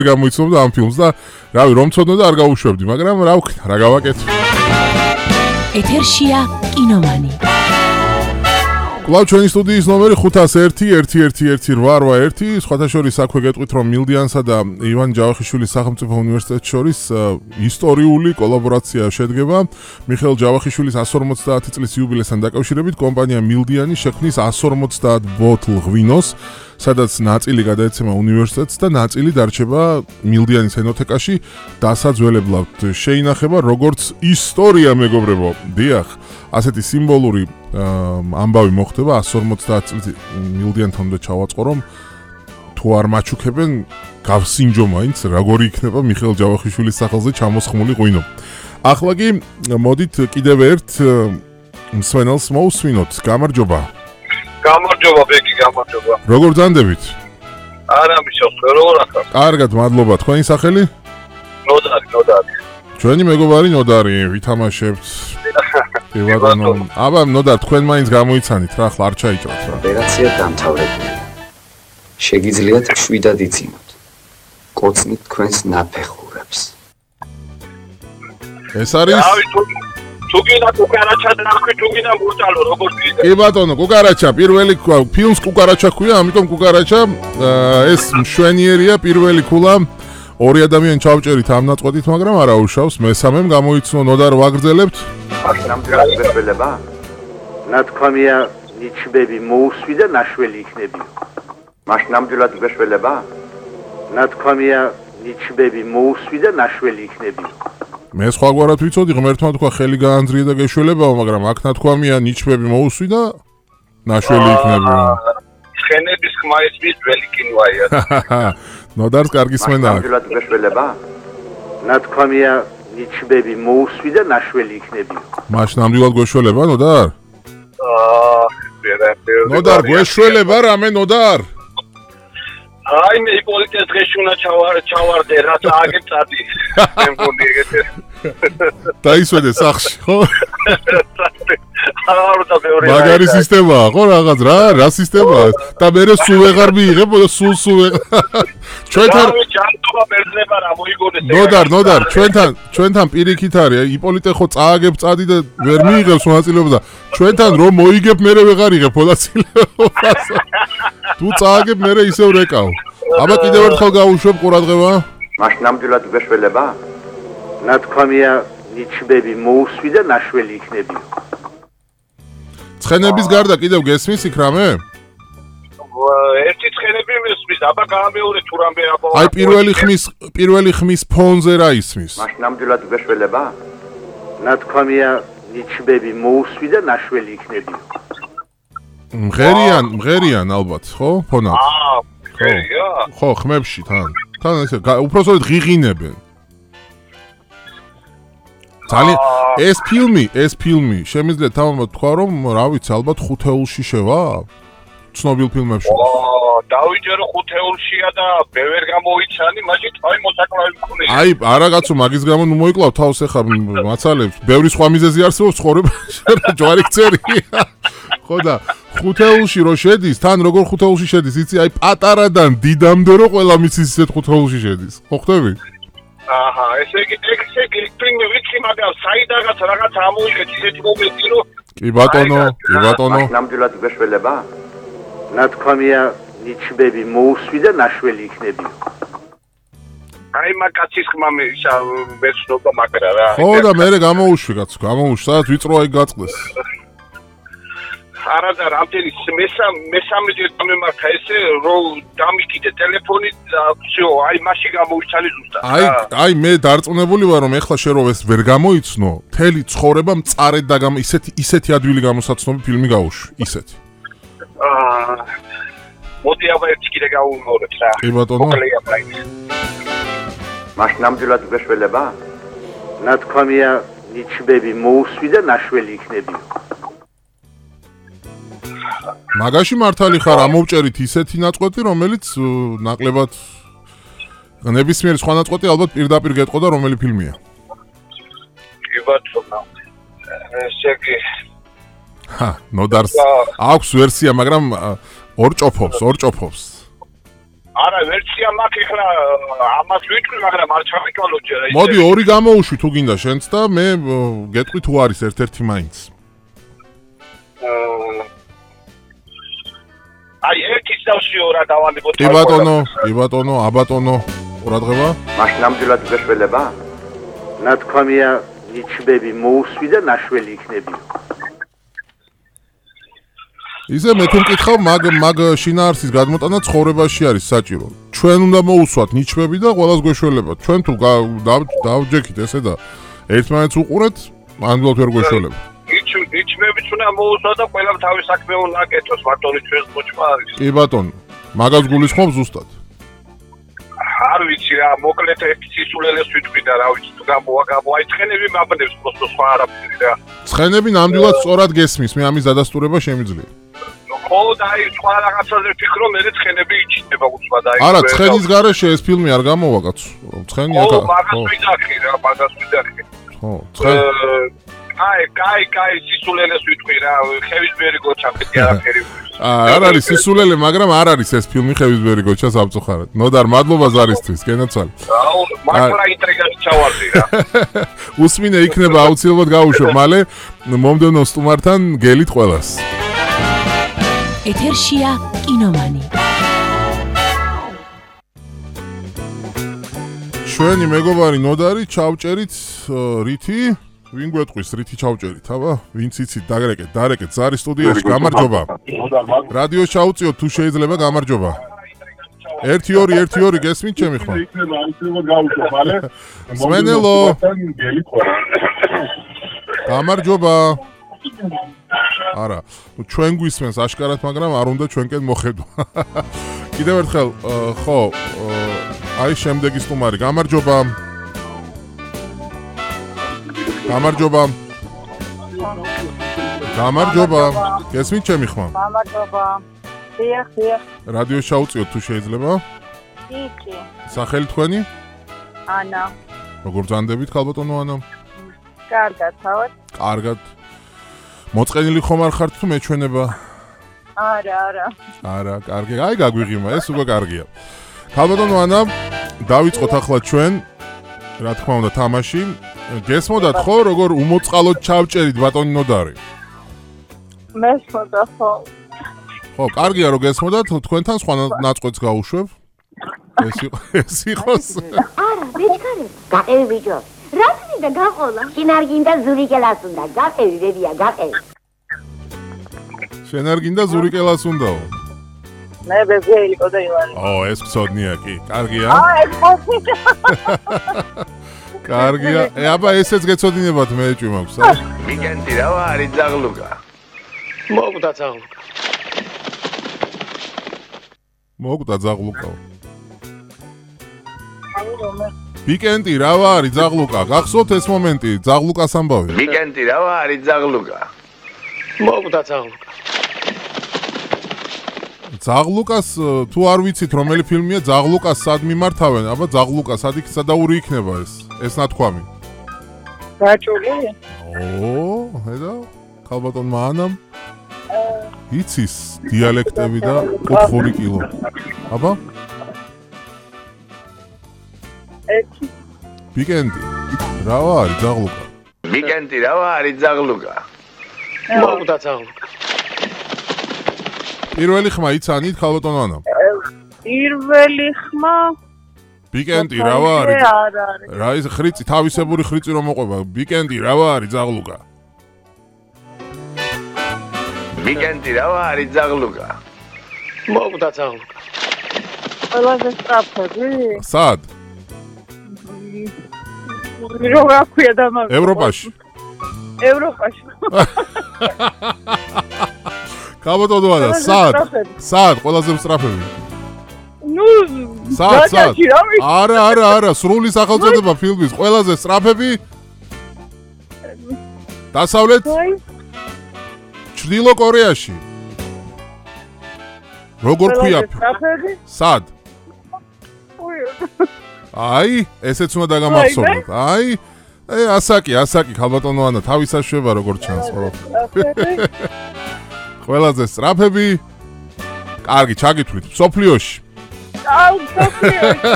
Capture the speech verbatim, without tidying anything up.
გამოიცნობდა ამ ფილმს და რავი რომ ცოდნოდა არ გაუშვებდი, მაგრამ რა ვქნა, რა გავაკეთე. ეთერშია კინომანი. კვლავ ჩვენი სტუდიის ნომერი ხუთას ერთი ერთი ერთი ერთი რვა ერთი, სხვათა შორის აქვე გეტყვით რომ მილდიანსა და ივან ჯავახიშვილის სახელმწიფო უნივერსიტეტს შორის ისტორიული კოლაბორაცია შედგება. მიხეილ ჯავახიშვილის εκατს ორმოცდაათი წლის იუბილესთან დაკავშირებით კომპანია მილდიანი შექმნის εκατს ორმოცდაათ ბოთლ ღვინოს, სადაც ნაწილი გადაეცემა უნივერსიტეტს და ნაწილი დარჩება მილდიანის ენოთეკაში დასაძველებლად. შეინახება როგორც ისტორია, მეგობრებო. დიახ, ასეთი სიმბოლური ამბავი მოხდება εκατს ორმოცდაათ წლის მილდიანთან უნდა ჩავაწყო, რომ თუ არ მაჩუქებენ გავსინჯო მაინც როგორი იქნება მიხეილ ჯავახიშვილის სახელზე ჩამოსხმული ღვინო. ახლა კი მოდით კიდევ ერთ მსმენელს მოусვინოთ. გამარჯობა. გამარჯობა ბეკი, გამარჯობა. როგორ ძანდებით? არა მისოხ, როგორ ახლა? კარგად, მადლობა. თქვენი სახელი? ნოდარი, ნოდარი. ჩვენი მეგობარი ნოდარი, ვითამაშებთ. ევადანო. აბა ნოდარ, თქვენ მაინც გამოიცანით რა, ახლა არ ჩაიჭრათ რა. ოპერაცია დამთავრებული. შეგიძლიათ შვიდად იცინოთ. კოცნით თქვენს ნაფეხურებს. ეს არის თუ გინდა კუკარაჩა და ნახე თუ გინდა მურტალო როგორც ვიდა. კი ბატონო, კუკარაჩა, პირველი ფილმს კუკარაჩა ქვია, ამიტომ კუკარაჩა ეს მშვენიერია, პირველი ქულა ორი ადამიანი ჩავჭერით ამ ნაწყვეტით, მაგრამ არა უშავს, მესამემ გამოიცნო ნოდარ ვაგრძელებთ. ნამდვილად გეშველება? ნათქვამია ნიჩბები მოусვი და ნაშველი იქნებიო. მას ნამდვილად გეშველება? ნათქვამია ნიჩბები მოусვი და ნაშველი იქნებიო. მე სხვაგვარად ვიცოდი, ღმერთმა თქვა ხელი გაანძრია და გეშველებაო, მაგრამ აქ ნათქვამია ნიჩბები მოусვი და ნაშველი იქნებიო. ცხენების ხმა ეს მის ძველი კინოა. ნოდარს კარგი სმენა აქვს. ნამდვილად გეშველება? ნათქვამია ნიჩბები მოусვი და ნაშველი იქნებიო. მაშ ნამდვილად გეშველება ნოდარ? აა, ნოდარ გეშველება რამე ნოდარ? აი მე იპოლიტეს დღეში უნდა ჩავარდე, რაც აგებწადი. მე მგონი ეგეთე. დაისვენე სახში, ხო? არა და მეორე. მაგარი სისტემაა, ხო რაღაც რა, რა სისტემაა? და მე სულ ვეღარ მიიღებ, სულ სულ ვეღარ. ჩვენთან ჯანტობა ბერძნება რა მოიგონეს. ნოდარ, ნოდარ, ჩვენთან, ჩვენთან პირიქით არის, იპოლიტე ხო წააგებწადი და ვერ მიიღებს მონაწილეობა და ჩვენთან რომ მოიგებ მე ვეღარ იღებ მონაწილეობას. თუ წააგებ მე ისევ რეკავ. აბა კიდევ ერთხელ გავუშვებ ყურადღება. მას ნამდვილად გეშველება? ნათქვამია ნიჩბები მოусვი და ნაშველი იქნებიო. ცხენების გარდა კიდევ გესმის იქ რამე? ერთი ცხენები მესმის, აბა გამეორე თუ რამე აბა. აი პირველი ხმის, პირველი ხმის ფონზე რა ისმის? მას ნამდვილად გეშველება? ნათქვამია ნიჩბები მოусვი და ნაშველი იქნებიო. მღერიან, მღერიან ალბათ, ხო? ფონად. აა, მღერია? ხო, ხმებში თან. თან ესე უпроსოდ ღიღინებენ. ძალიან ეს ფილმი, ეს ფილმი, შემიძლია თამამად თქვა რომ, რა ვიცი, ალბათ ხუთეულში შევა? ცნობილ ფილმებში. აა, დავიჯერო ხუთეულშია და მე ვერ გამოიცანი, მაშინ თავი მოსაკლავი მქონია. აი, არაგაცო მაგის გამო ნუ მოიკლავ თავს ახლა მაცალებს. ბევრი სხვა მიზეზი არსებობს ცხოვრებაში, ჯვარი გწერი. ხო და ხუთეულში რო შედის, თან როგორ ხუთეულში შედის, იცი, აი პატარადან დიდამდე რო ყველა მიცის ისეთ ხუთეულში შედის. ხო ხვდები? აჰა, ესე იგი, ესე იგი, ფილმი ვიცი, მაგრამ საიდანაც რაღაც ამოიღეთ ისეთი მომენტი, რომ კი ბატონო, კი ბატონო. მას ნამდვილად გეშველება? ნათქვამია ნიჩბები მოусვი და ნაშველი იქნებიო. აი მაგაცის ხმა მე ისა მეცნობა მაგრა რა. ხო და მე გამოუშვი კაცო, გამოუშვი, სადაც ვიწრო აი გაწყდეს. არა და რამდენი მესამ მესამე ჯერ გამემართა ესე რომ დამიკიდე ტელეფონი და всё აი მასში გამოიცალი ზუსტად. აი აი მე დარწმუნებული ვარ რომ ეხლა შე რო ეს ვერ გამოიცნო, მთელი ცხოვრება მწარედ და ისეთი ისეთი ადვილი გამოსაცნობი ფილმი გაუშვი, ისეთი. აა მოდი აბა ერთი კიდე გავუმორეთ რა. კი ბატონო. მას ნამდვილად გეშველება? ნათქვამია ნიჩბები მოусვი და ნაშველი იქნებიო. მაგაში მართალი ხარ, ამოვჭერით ისეთი ნაწყვეტი, რომელიც ნაკლებად ნებისმიერი სხვა ნაწყვეტი ალბათ პირდაპირ გეტყოდა რომელი ფილმია. კი ბატონო. ესე იგი ჰა, ნოდარს აქვს ვერსია, მაგრამ ორ ჭოფობს, ორ ჭოფობს. არა, ვერცია მაქვს ეხლა ამას ვიტყვი, მაგრამ არ ჩავიკვალო ჯერ. მოდი ორი გამოუშვი თუ გინდა შენც და მე გეტყვი თუ არის ერთ-ერთი მაინც. აი, ერთის დავშიო რა დავანებო. კი ბატონო, კი ბატონო, აბატონო, ყურადღება. მაშინ ნამდვილად გეშველება? ნათქვამია ნიჩბები მოუსვი და ნაშველი იქნებიო. ისე მე თუ მკითხავ, მაგ მაგ შინაარსის გადმოტანა ცხოვრებაში არის საჭირო. ჩვენ უნდა მოусვათ ნიჩბები და ყველას გვეშველება. ჩვენ თუ დავჯექით ესე და ერთმანეთს უყურეთ, ამდვილად ვერ გვეშველება. ნიჩბებიც უნდა მოусვა და ყველამ თავის საქმე უნდა აკეთოს, მარტო ჩვენს მოჭმა არის. კი ბატონო, მაგას გულისხმობ ზუსტად. არ ვიცი რა, მოკლედ ერთი სისულელეს ვიტყვი და რა ვიცი თუ გამოა გამოა ცხენები მაბნებს просто სხვა არაფერი რა. ცხენები ნამდვილად სწორად გესმის, მე ამის დადასტურება შემიძლია. ხო და აი სხვა რაღაცაზე ვფიქრო, მე ცხენები იჩნდება უცბად აი. არა, ცხენის garaშე ეს ფილმი არ გამოვა კაცო. ცხენი აკა. ხო, მაგას ვიძახი რა, მაგას ვიძახი. ხო, ცხენ. აი, კაი, კაი, სისულელეს ვიტყვი რა, ხევისბერი გოჩა მეტი არაფერი. არ არის სისულელე, მაგრამ არ არის ეს ფილმი ხევისბერი გოჩა სამწუხაროდ. ნოდარ, მადლობა ზარისთვის, გენაცვალე. აუ, მაგალითად ინტრიგაში ჩავარდი რა. უსმინე იქნება აუცილებლად გავუშვებ მალე მომდევნო სტუმართან გელით ყველას. ეთერშია კინომანი. ჩვენი მეგობარი ნოდარი ჩავჭერით რითი? ვინ გვეტყვის რითი ჩავჭერით, აბა? ვინც იცით, დაგრეკეთ, დარეკეთ, ზარი სტუდიაში, გამარჯობა. რადიოს ჩაუწიოთ თუ შეიძლება, გამარჯობა. ერთი ორი ერთი ორი გესმით ჩემი ხმა? იქნება აუცილებლად გავუშვებ მალე. სმენელო. გამარჯობა. არა, ჩვენ გვისმენს აშკარად, მაგრამ არ უნდა ჩვენკენ მოხედვა. კიდევ ერთხელ, ხო, აი შემდეგი სტუმარი, გამარჯობა. გამარჯობა. გამარჯობა. გესმით ჩემი ხმა? გამარჯობა. დიახ, დიახ. რადიოს ჩაუწიოთ თუ შეიძლება? კი, კი. სახელი თქვენი? ანა. როგორ ძანდებით, ქალბატონო ანა? კარგად, თავად? კარგად. მოწყენილი ხომ არ ხართ თუ მეჩვენება? არა, არა. არა, კარგი. აი გაგვიღიმა, ეს უკვე კარგია. ქალბატონო ანა, დავიწყოთ ახლა ჩვენ, რა თქმა უნდა, თამაში. გესმოდათ ხო, როგორ უმოწყალოდ ჩავჭერით ბატონი ნოდარი? მესმოდა ხო. ხო, კარგია რომ გესმოდათ, თქვენთან სხვა ნაწყვეტს გავუშვებ. ეს იყო, ეს იყოს. არა, ბიჭკარი, გაყევი ბიჭო. რა თქმა გაყოლა? შენ არ გინდა ზურიკელას უნდა, გაყევი ბებია, გაყევი. შენ არ გინდა ზურიკელას უნდაო? მე ბებია ილიკო და ივანი. ო, ეს გწოდნია კი, კარგია. აა, ეს ხოხი. კარგია. ე, აბა ესეც გეცოდინებათ მე ეჭვი მაქვს, ა? ვიკენდი რა არის ძაღლუკა? მოგდა ძაღლუკა. მოგდა ძაღლუკაო. ვიკენდი რა არის ძაღლუკა? გახსოვთ ეს მომენტი, ძაღლუკას ამბავი? ვიკენდი რა არის ძაღლუკა? მოგდა ძაღლუკა. ძაღლუკას თუ არ ვიცით რომელი ფილმია, ძაღლუკას სად მიმართავენ? აბა ძაღლუკა სად იქ სადაური იქნება ეს? ეს ნათქვამი. გაჭული? ო, ხედა, ქალბატონმა ანამ იცის დიალექტები და ოთხი კილო. აბა? ერთი. ვიკენდი. რა არის ძაღლუკა? ვიკენდი რა არის ძაღლუკა? მოგდა ძაღლუკა. პირველი ხმა იცანით ქალბატონ ანა? პირველი ხმა ვიკენდი რა არის? რა ის ხრიცი, თავისებური ხრიცი რომ მოყვება. ვიკენდი რა არის ძაღლუკა? ვიკენდი რა არის ძაღლუკა? მოგდა ძაღლუკა. ყველაზე სწრაფები? სად? რო რა ქვია და მაგ ევროპაში. ევროპაში. ქალბატონ ანა, სად? სად ყველაზე სწრაფები? ნუ, სად, სად? არა, არა, არა, სრული სახელწოდება ფილმის, ყველაზე სწრაფები? დასავლეთ? ჩრდილო კორეაში. როგორ ქვია? სად? აი, ესეც უნდა დაგამახსოვროთ. აი, ე, ასაკი, ასაკი, ქალბატონო ანა, თავისაშვება როგორ ჩანს ყველაფერი. ყველაზე სწრაფები. კარგი, ჩაგითვლით. სოფლიოში. აუ, მსოფლიოში.